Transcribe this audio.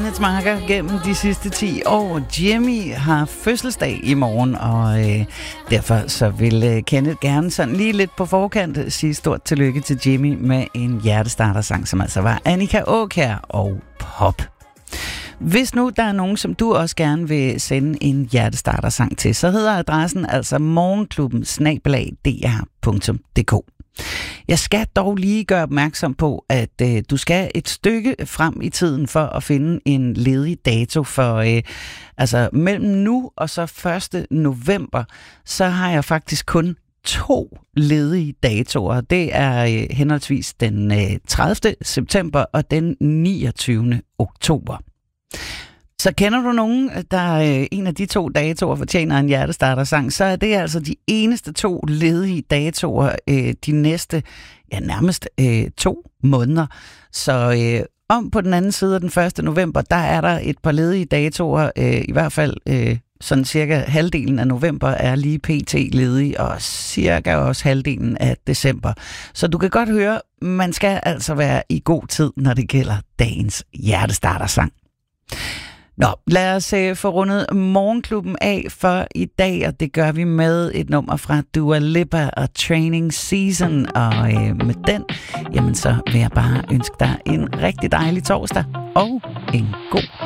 Marker gennem de sidste 10 år. Jimmy har fødselsdag i morgen, og derfor så vil Kenneth gerne sådan lige lidt på forkant sige stort tillykke til Jimmy med en hjertestartersang, som altså var Annika Aakjær og Pop. Hvis nu der er nogen, som du også gerne vil sende en hjertestartersang til, så hedder adressen altså morgenklubben@dr.dk. Jeg skal dog lige gøre opmærksom på, at du skal et stykke frem i tiden for at finde en ledig dato for, altså mellem nu og så 1. november, så har jeg faktisk kun 2 ledige datoer. Det er henholdsvis den 30. september og den 29. oktober. Så kender du nogen, der en af de 2 datoer fortjener en hjertestartersang, så er det altså de eneste 2 ledige datoer de næste, nærmest 2 måneder. Så om på den anden side af den 1. november, der er der et par ledige datoer, i hvert fald sådan cirka halvdelen af november er lige pt. Ledig, og cirka også halvdelen af december. Så du kan godt høre, man skal altså være i god tid, når det gælder dagens hjertestartersang. Nå, lad os få rundet morgenklubben af for i dag, og det gør vi med et nummer fra Dua Lipa og Training Season, og med den, jamen så vil jeg bare ønske dig en rigtig dejlig torsdag og en god